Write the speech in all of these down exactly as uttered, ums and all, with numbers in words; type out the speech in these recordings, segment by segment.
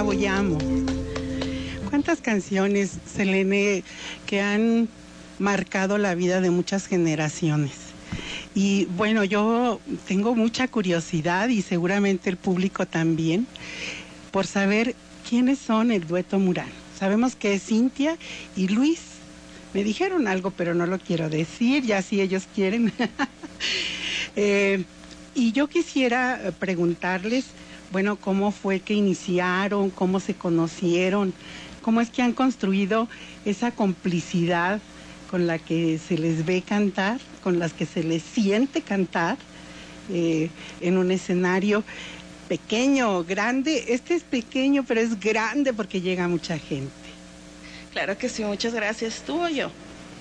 Llamo. ¿Cuántas canciones, Selene, que han marcado la vida de muchas generaciones? Y bueno, yo tengo mucha curiosidad y seguramente el público también por saber quiénes son el dueto Murano. Sabemos que es Cintia y Luis. Me dijeron algo, pero no lo quiero decir, ya si ellos quieren. eh, y yo quisiera preguntarles, bueno, cómo fue que iniciaron, cómo se conocieron, cómo es que han construido esa complicidad con la que se les ve cantar, con las que se les siente cantar eh, en un escenario pequeño, grande. Este es pequeño, pero es grande porque llega mucha gente. Claro que sí, muchas gracias. ¿Tú o yo?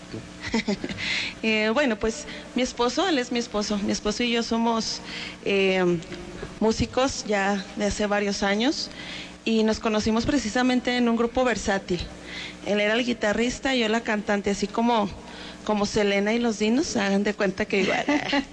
eh, bueno, pues mi esposo, él es mi esposo. Mi esposo y yo somos eh, músicos ya de hace varios años y nos conocimos precisamente en un grupo versátil. Él era el guitarrista y yo la cantante, así como, como Selena y los Dinos, hagan de cuenta que igual.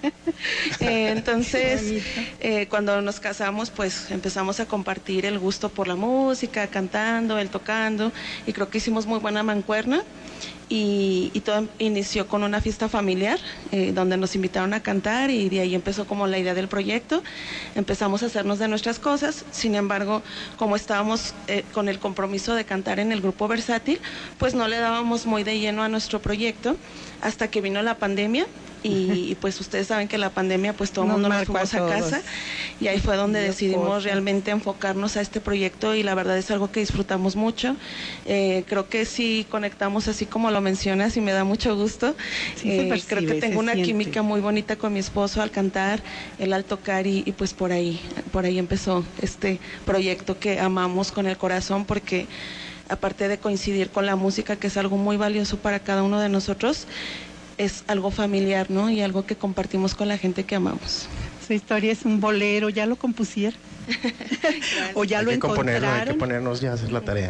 eh, entonces, eh, cuando nos casamos, pues empezamos a compartir el gusto por la música, cantando, él tocando, y creo que hicimos muy buena mancuerna. Y, y todo inició con una fiesta familiar eh, donde nos invitaron a cantar y de ahí empezó como la idea del proyecto. Empezamos a hacernos de nuestras cosas, sin embargo, como estábamos eh, con el compromiso de cantar en el grupo versátil, pues no le dábamos muy de lleno a nuestro proyecto hasta que vino la pandemia. Y, y pues ustedes saben que la pandemia pues todo el mundo nos fuimos a, a casa y ahí fue donde decidimos realmente enfocarnos a este proyecto y la verdad es algo que disfrutamos mucho. Eh, creo que sí conectamos así como lo mencionas y me da mucho gusto. Sí, eh, percibe, creo que tengo una siente. química muy bonita con mi esposo al cantar, él al tocar y, y pues por ahí, por ahí empezó este proyecto que amamos con el corazón porque aparte de coincidir con la música que es algo muy valioso para cada uno de nosotros, es algo familiar, ¿no? Y algo que compartimos con la gente que amamos. Su historia es un bolero, ¿ya lo compusieron? ¿O ya hay lo que encontraron? Componerlo, hay que ponernos ya a hacer la tarea.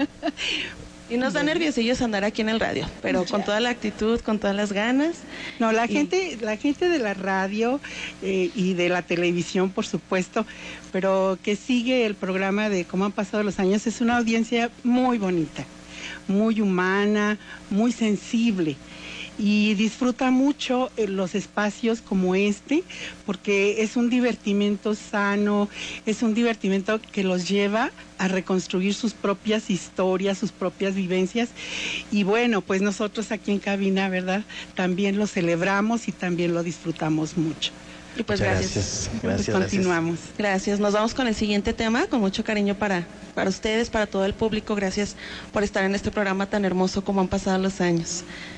Y nos da nerviosillos andar aquí en el radio, pero con toda la actitud, con todas las ganas. No, la y... gente, la gente de la radio eh, y de la televisión, por supuesto, pero que sigue el programa de Cómo han pasado los años, es una audiencia muy bonita, muy humana, muy sensible. Y disfruta mucho los espacios como este, porque es un divertimento sano, es un divertimento que los lleva a reconstruir sus propias historias, sus propias vivencias. Y bueno, pues nosotros aquí en cabina, ¿verdad? También lo celebramos y también lo disfrutamos mucho. Y pues Muchas gracias. Gracias, gracias, pues continuamos. Gracias. Gracias. Nos vamos con el siguiente tema, con mucho cariño para, para ustedes, para todo el público. Gracias por estar en este programa tan hermoso como han pasado los años.